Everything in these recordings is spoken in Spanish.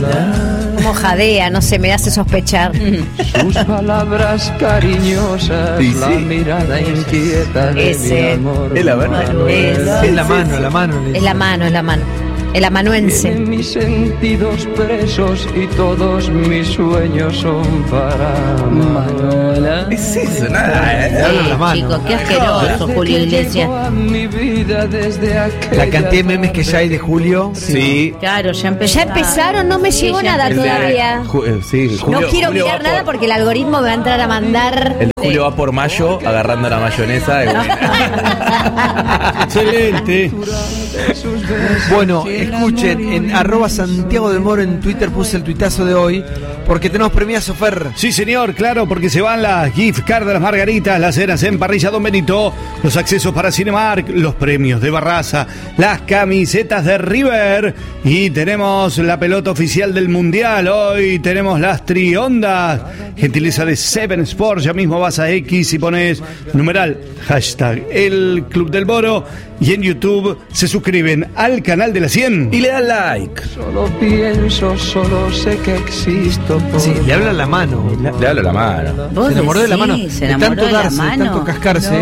Como jadea, no sé, me hace sospechar. Sus palabras cariñosas, Sí, la sí. mirada inquieta de Ese. mi amor. Es la verdad. Es la mano. Es la mano. El amanuense. Tiene mis sentidos presos y todos mis sueños son para Manuela. Es eso, nada. habla la mano. Chicos, qué asqueroso, Julio Iglesias. A mi vida desde aquella La cantidad de memes que ya hay de Julio. Sí. Claro, ya Ya empezaron, no me llegó nada El de- todavía. Sí, No Julio- quiero Julio mirar va nada por- porque el algoritmo me va a entrar a mandar. El de Julio va por mayo, agarrando la mayonesa. Excelente. Bueno, escuchen, en @Santiago del Moro en Twitter puse el tuitazo de hoy, porque tenemos premiazo, Fer. Sí, señor, claro, porque se van las gift cards de las margaritas, las cenas en Parrilla Don Benito, los accesos para Cinemark, los premios de Barraza, las camisetas de River y tenemos la pelota oficial del Mundial. Hoy tenemos las triondas, gentileza de Seven Sports. Ya mismo vas a X y pones numeral hashtag el Club del Moro y en YouTube se suscriben al canal de la 100 Y le dan like. Solo pienso, solo sé que existo por Sí, le habla la mano. Le hablo la mano. ¿Vos Se enamoró de la decís? mano. Se De enamoró tanto de la darse, de mano. tanto cascarse.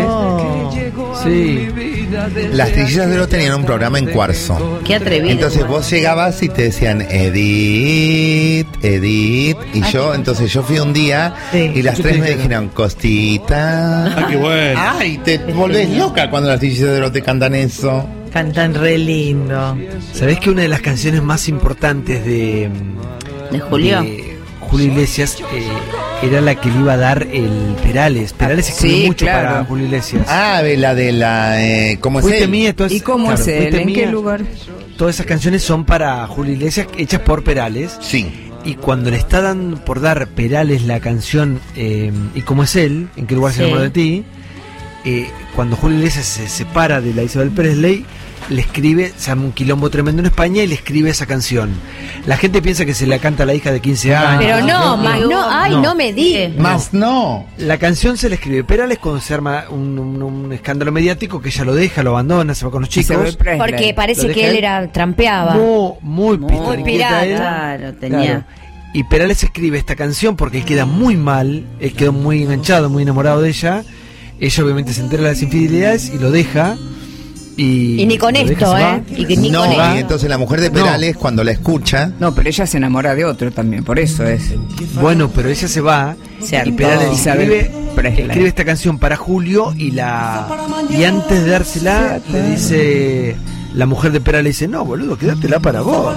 Sí. Las trillizas de oro tenían un programa en Cuarzo. Qué atrevido. Entonces vos llegabas y te decían Edith, y entonces yo fui un día y las tres me dijeron Costita. Ah, qué bueno. Ay, te volvés loca cuando las trillizas de oro te cantan eso. Cantan re lindo. ¿Sabés que una de las canciones más importantes de Julio? de Julio Iglesias era la que le iba a dar el Perales? Perales escribió Sí, mucho claro. para Julio Iglesias. Ah, de la ¿cómo es Fuiste él? mía, todas, ¿Y cómo claro, es él? Fuiste ¿En qué mía. lugar? Todas esas canciones son para Julio Iglesias, hechas por Perales. Sí. Y cuando le está dando por dar Perales la canción ¿Y cómo es él? ¿En qué lugar se Sí. enamoró de ti? Cuando Julio Iglesias se separa de la Isabel Presley, le escribe, se arma un quilombo tremendo en España y le escribe esa canción. La gente piensa que se la canta a la hija de 15 años. Pero no, más no, ay, no me di. Más no. La canción se le escribe Perales cuando se arma un escándalo mediático, que ella lo deja, lo abandona, se va con los chicos. Porque parece ¿Lo que deja él él? era trampeaba. Muy pirata. Claro, tenía. Claro. Y Perales escribe esta canción porque él queda muy mal, él quedó muy enganchado, muy enamorado de ella. Ella obviamente se entera de las infidelidades y lo deja. Y ni con lo deja, esto, se va. Y que ni No, con y esto. entonces la mujer de Perales cuando la escucha, No, pero ella se enamora de otro también, por eso es. Bueno, pero ella se va Se y hartó. Perales Isabel Presley. escribe esta canción para Julio y antes de dársela le dice, la mujer de Perales dice, no, boludo, quédatela para vos.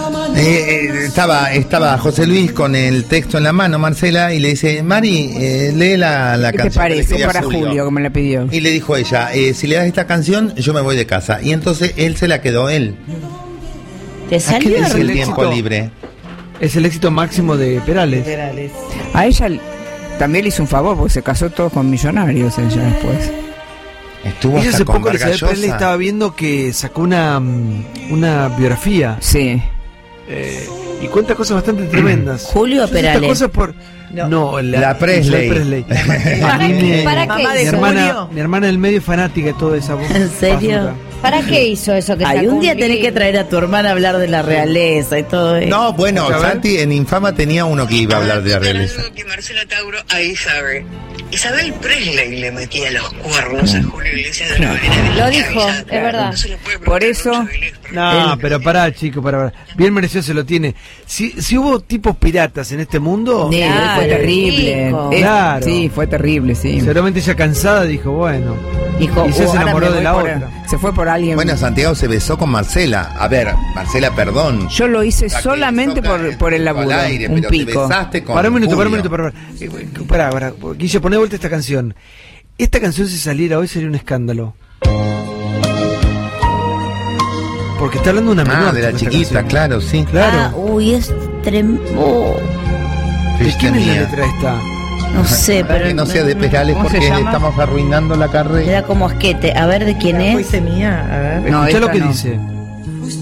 estaba José Luis con el texto en la mano, Marcela, y le dice, Mari, lee la ¿Qué te canción. que le parece? escribí a Para Julio, como le pidió. Y le dijo ella, si le das esta canción, yo me voy de casa. Y entonces él se la quedó él. ¿Te ¿A qué salió? es el el tiempo éxito? libre? Es el éxito máximo de Perales. A ella también le hizo un favor porque se casó todos con millonarios ella después. Estuvo Ella hasta hace con poco Isabel Vargallosa. Presley estaba viendo que sacó una biografía Sí. y cuenta cosas bastante tremendas. Julio Estas Perales. cosas por no, La Presley. Isabel Presley. A mí me- ¿Para Mamá qué de hizo? mi hermana del medio es fanática de toda esa voz. ¿En serio? ¿Para qué hizo eso que Ay, sacó un día libro? tenés que traer a tu hermana a hablar de la realeza y todo eso. No, bueno, A ver. Santi en Infama tenía uno que iba a hablar de la realeza. Que Marcela Tauro ahí sabe. Isabel Presley le metía los cuernos a Julio Iglesias de una manera Lo dijo, es verdad. No se le puede Por preguntar eso- mucho de Iglesias, pero No, pero pará, chico, pará. Bien merecido se lo tiene. Si hubo tipos piratas en este mundo, Sí, Claro, fue terrible. rico. Claro. Sí, fue terrible, sí. seguramente ella cansada dijo, bueno. Dijo, y ya se ahora enamoró me de voy la por- otra. Se fue por alguien. Bueno, Santiago se besó con Marcela. A ver, Marcela, perdón. Yo lo hice La que solamente hizo por el al laburo. aire, Un pero te pico. besaste con Pará un minuto, Julio. pará. Guille, poné de vuelta esta canción. Esta canción, si saliera hoy, sería un escándalo. Porque está hablando de una menor. Ah, de la con esta chiquita, canción. claro, sí. Claro. Ah, uy, es tremendo. ¿De quién es la Tenía. letra esta? No sé, Para pero que no sea de Perales ¿Cómo se porque le llama? estamos arruinando la carrera. era como esquete. A ver de quién es. Fuiste mía, a ver. No, Escuchá lo esta que no. dice.